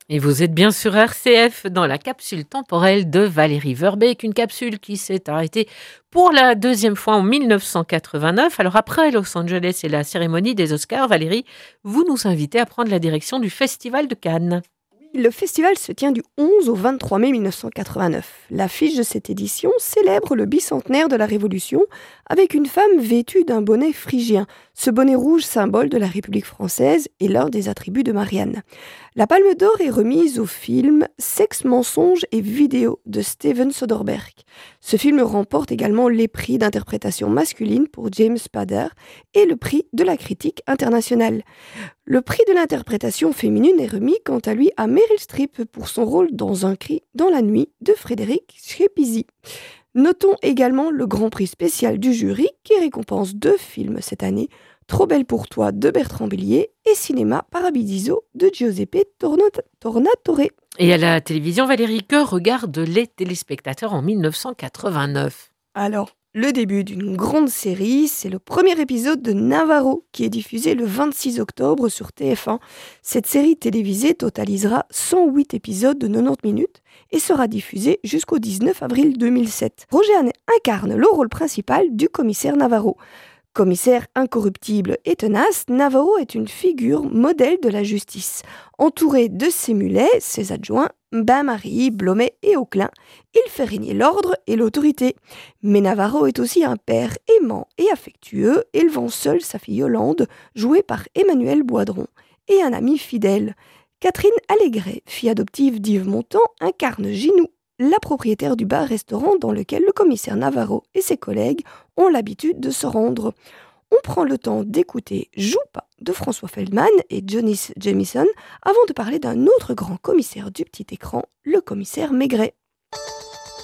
Et vous êtes bien sur RCF dans la capsule temporelle de Valérie Verbeek, une capsule qui s'est arrêtée pour la deuxième fois en 1989. Alors après Los Angeles et la cérémonie des Oscars, Valérie, vous nous invitez à prendre la direction du Festival de Cannes. Le festival se tient du 11 au 23 mai 1989. L'affiche de cette édition célèbre le bicentenaire de la Révolution avec une femme vêtue d'un bonnet phrygien. Ce bonnet rouge, symbole de la République française, est l'un des attributs de Marianne. La Palme d'Or est remise au film Sexe, mensonge et vidéo de Steven Soderbergh. Ce film remporte également les prix d'interprétation masculine pour James Spader et le prix de la critique internationale. Le prix de l'interprétation féminine est remis quant à lui à Meryl Streep pour son rôle dans Un cri dans la nuit de Frédéric Schepisi. Notons également le grand prix spécial du jury qui récompense 2 films cette année, Trop belle pour toi de Bertrand Bellier et Cinéma Paradiso de Giuseppe Tornatore. Et à la télévision, Valérie, que regardent les téléspectateurs en 1989 ? Alors, le début d'une grande série, c'est le premier épisode de Navarro qui est diffusé le 26 octobre sur TF1. Cette série télévisée totalisera 108 épisodes de 90 minutes et sera diffusée jusqu'au 19 avril 2007. Roger incarne le rôle principal du commissaire Navarro. Commissaire incorruptible et tenace, Navarro est une figure modèle de la justice. Entouré de ses mulets, ses adjoints, Bain-Marie, Blomet et Auquelin, il fait régner l'ordre et l'autorité. Mais Navarro est aussi un père aimant et affectueux, élevant seul sa fille Yolande, jouée par Emmanuel Boidron, et un ami fidèle. Catherine Allégret, fille adoptive d'Yves Montand, incarne Ginou, la propriétaire du bar-restaurant dans lequel le commissaire Navarro et ses collègues ont l'habitude de se rendre. On prend le temps d'écouter Joue pas de François Feldman et Johnny Jamison avant de parler d'un autre grand commissaire du petit écran, le commissaire Maigret.